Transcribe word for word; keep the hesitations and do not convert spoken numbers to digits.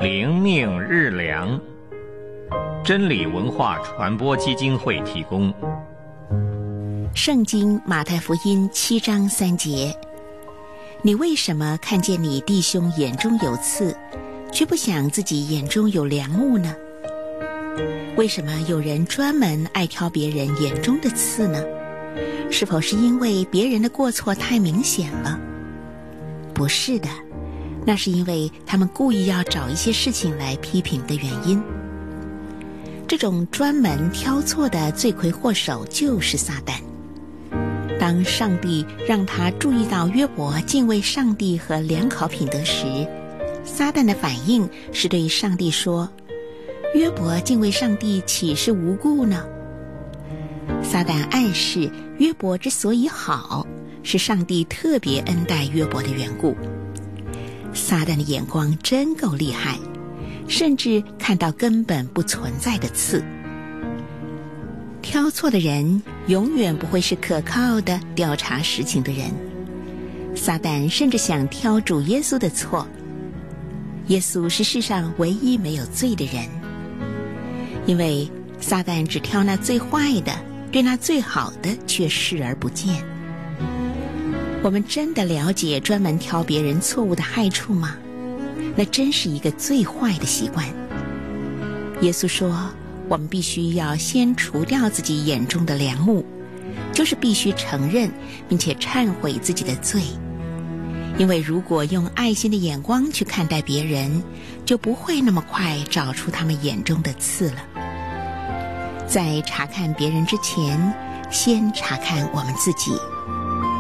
灵命日粮，真理文化传播基金会提供。 圣经马太福音七章三节，你为什么看见你弟兄眼中有刺，却不想自己眼中有梁木呢？为什么有人专门爱挑别人眼中的刺呢？是否是因为别人的过错太明显了？不是的，那是因为他们故意要找一些事情来批评的原因。这种专门挑错的罪魁祸首就是撒旦。当上帝让他注意到约伯敬畏上帝和良好品德时，撒旦的反应是对上帝说：约伯敬畏上帝岂是无故呢？撒旦暗示约伯之所以好，是上帝特别恩待约伯的缘故。撒旦的眼光真够厉害，甚至看到根本不存在的刺。挑错的人永远不会是可靠的调查实情的人。撒旦甚至想挑主耶稣的错。耶稣是世上唯一没有罪的人，因为撒旦只挑那最坏的，对那最好的却视而不见。我们真的了解专门挑别人错误的害处吗？那真是一个最坏的习惯。耶稣说，我们必须要先除掉自己眼中的梁木，就是必须承认并且忏悔自己的罪。因为如果用爱心的眼光去看待别人，就不会那么快找出他们眼中的刺了。在查看别人之前，先查看我们自己。